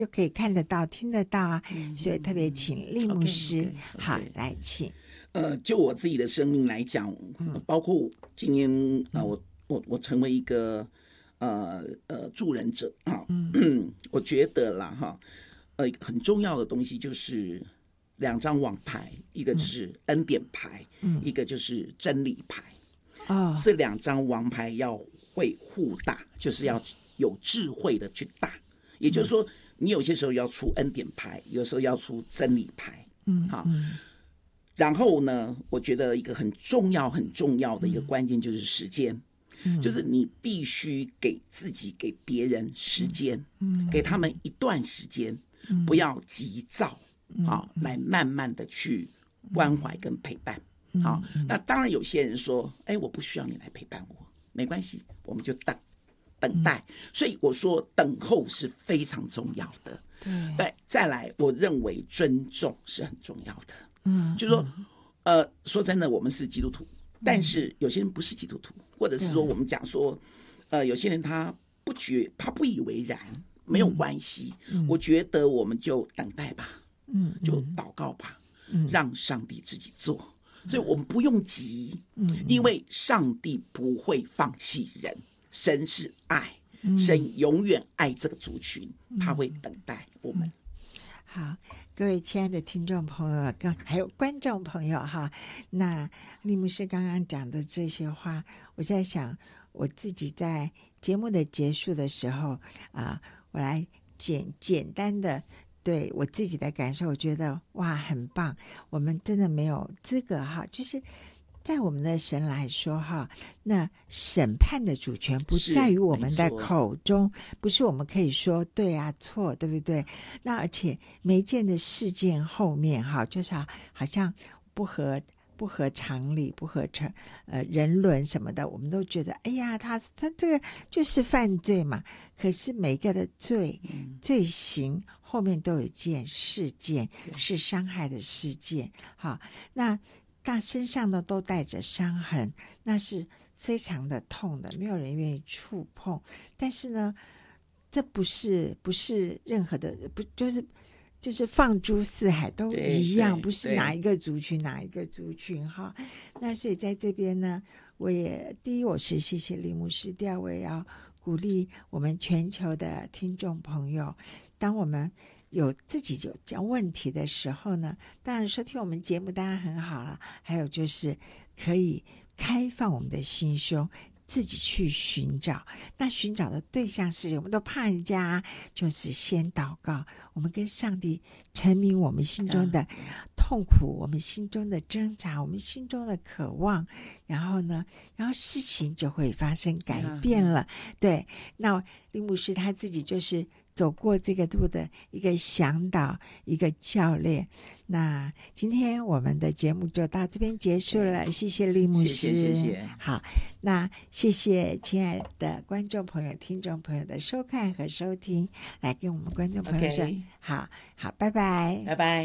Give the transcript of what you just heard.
就可以看得到听得到啊，所以特别请厉牧师 OK， 好来请。 就我自己的生命来讲，包括今年我成为一个助人者啊，我觉得啦哈，很重要的东西就是2张王牌，一个是恩典牌，一个就是真理牌。这2张王牌要会互打，就是要有智慧的去打。也就是说，你有些时候要出恩典牌，有时候要出真理牌。好。然后呢，我觉得一个很重要的一个关键就是时间，就是你必须给自己给别人时间，给他们一段时间，不要急躁，来慢慢的去关怀跟陪伴。好，那当然有些人说，我不需要你来陪伴我，没关系，我们就等待。所以我说等候是非常重要的。对，再来，我认为尊重是很重要的。就是说，说真的，我们是基督徒，但是有些人不是基督徒，或者是说我们讲说，有些人他不以为然，没有关系。我觉得我们就等待吧，就祷告吧，让上帝自己做。所以我们不用急，因为上帝不会放弃人，神是爱，神永远爱这个族群，他会等待我们。 好，各位亲爱的听众朋友还有观众朋友哈，那厉牧师刚刚讲的这些话，我在想我自己在节目的结束的时候我来简单的对我自己的感受，我觉得哇很棒，我们真的没有资格哈，就是在我们的神来说哈，那审判的主权不在于我们的口中，不是我们可以说对啊错，对不对？那而且每一件的事件后面哈，就是好像不合常理，不合人伦什么的，我们都觉得哎呀，他这个就是犯罪嘛。可是每个的罪行后面都有一件事件是伤害的事件，好，那身上的都带着伤痕，那是非常的痛的，没有人愿意触碰。但是呢，这不是任何的，不就是放诸四海都一样，不是哪一个族群哈。那所以在这边呢，第一我是谢谢厉牧师，第二我也要鼓励我们全球的听众朋友，当我们自己有这样问题的时候呢，当然收听我们节目当然很好了，还有就是可以开放我们的心胸，自己去寻找。那寻找的对象是谁？我们都怕人家，就是先祷告，我们跟上帝陈明我们心中的痛苦，我们心中的挣扎，我们心中的渴望，然后事情就会发生改变了。对，那厉牧师他自己就是走过这个路的一个向导，一个教练。那今天我们的节目就到这边结束了，谢谢厉牧师。 谢谢。 好，那谢谢亲爱的观众朋友听众朋友的收看和收听，来跟我们观众朋友说好，拜拜。